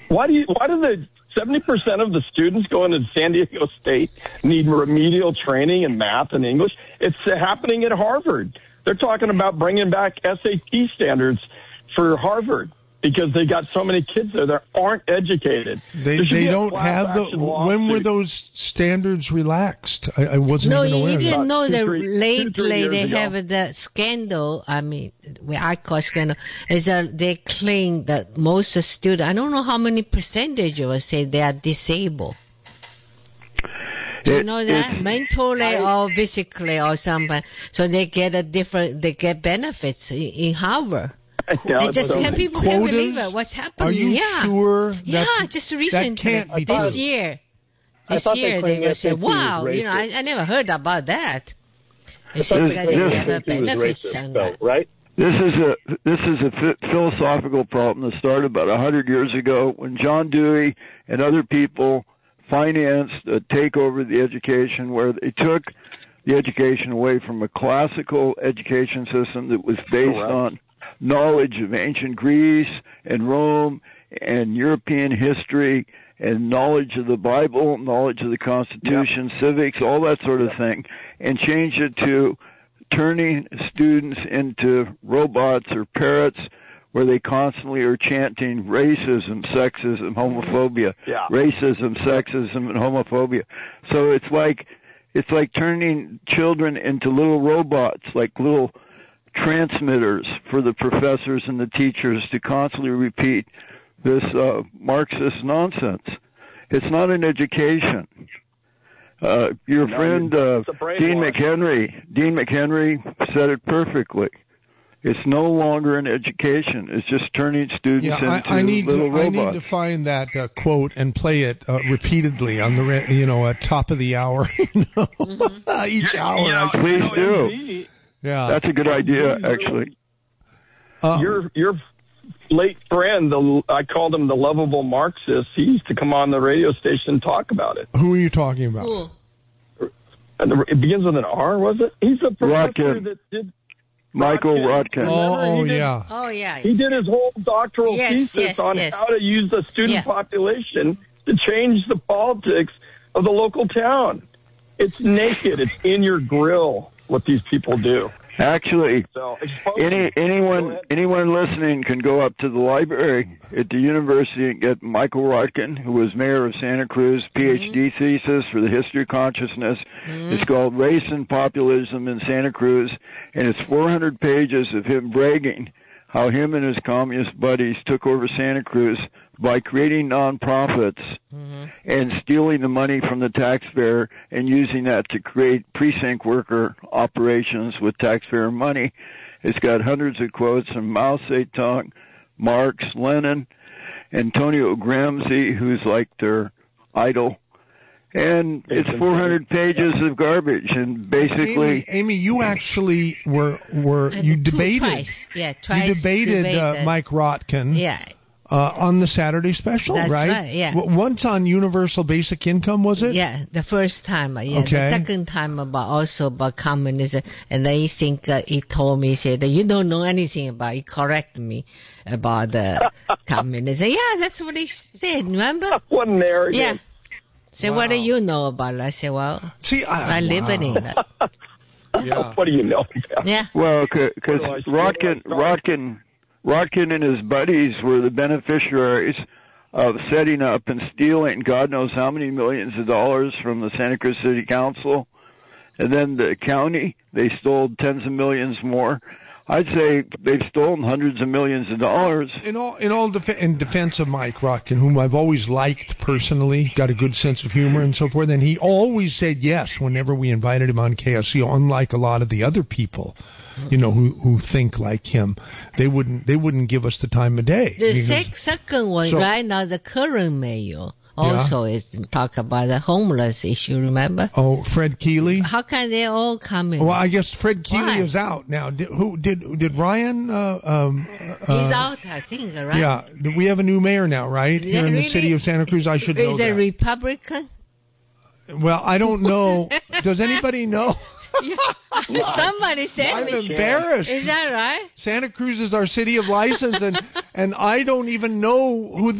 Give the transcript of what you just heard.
Why do the 70% of the students going to San Diego State need remedial training in math and English? It's happening at Harvard. They're talking about bringing back SAT standards for Harvard because they got so many kids there that aren't educated. They don't have the. When were those standards relaxed? I wasn't even aware. No, you didn't know that lately they have the scandal. I mean, what I call scandal is that they claim that most students, I don't know how many percentage will say they are disabled. Do you know that? Mentally or physically or something. So they get they get benefits in Harvard. Yeah, people can't believe it. What's happening? Are you sure? Yeah, just recently. That can't be this true. year. This year they will say, wow, I never heard about that. It's benefits on that. Right? This is a philosophical problem that started about 100 years ago when John Dewey and other people financed a takeover of the education where they took the education away from a classical education system that was based on knowledge of ancient Greece and Rome and European history and knowledge of the Bible, knowledge of the Constitution, civics, all that sort of thing, and changed it to turning students into robots or parrots where they constantly are chanting racism, sexism, homophobia, racism, sexism, and homophobia. So it's like turning children into little robots, like little transmitters for the professors and the teachers to constantly repeat this Marxist nonsense. It's not an education. Your friend Dean McHenry said it perfectly. It's no longer an education. It's just turning students into little robots. I need to find that quote and play it repeatedly on the at top of the hour. Each hour. Please do. Yeah, that's a good idea, actually. Your late friend, I called him the lovable Marxist. He used to come on the radio station and talk about it. Who are you talking about? Cool. It begins with an R, was it? He's the professor that did. Michael Rotkin. Oh, yeah. He did his whole doctoral thesis on how to use the student population to change the politics of the local town. It's naked. It's in your grill what these people do. Actually, anyone listening can go up to the library at the university and get Michael Rotkin, who was mayor of Santa Cruz, PhD thesis for the history of consciousness. It's called Race and Populism in Santa Cruz, and it's 400 pages of him bragging how him and his communist buddies took over Santa Cruz by creating nonprofits and stealing the money from the taxpayer and using that to create precinct worker operations with taxpayer money. It's got hundreds of quotes from Mao Zedong, Marx, Lenin, Antonio Gramsci, who's like their idol. And it's 400 pages of garbage, and basically, Amy, you actually you debated, you debated Mike Rotkin, on the Saturday special, That's right? Yeah. Once on universal basic income, was it? Yeah, the first time. Yeah, okay. The second time about communism, and then he told me, he said, you don't know anything about. He corrected me about communism. Yeah, that's what he said. Remember? What an arrogant. Yeah. So what do you know about it? I said, well, I live in it. Yeah. What do you know? Yeah. Well, because Rotkin and his buddies were the beneficiaries of setting up and stealing God knows how many millions of dollars from the Santa Cruz City Council. And then the county, they stole tens of millions more. I'd say they've stolen hundreds of millions of dollars. In defense of Mike Rotkin, whom I've always liked personally, got a good sense of humor and so forth, and he always said yes whenever we invited him on KSCO, unlike a lot of the other people, who think like him. They wouldn't give us the time of day. The second one, right now, the current mayor also is talk about the homeless issue, remember? Oh, Fred Keeley? How can they all come in? Well, I guess Fred Keeley is out now. Did Ryan? He's out, I think, right? Yeah. We have a new mayor now, right? Here in the city of Santa Cruz. I should know that. Is it Republican? Well, I don't know. Does anybody know? Somebody said I'm embarrassed. Is that right? Santa Cruz is our city of license, and I don't even know who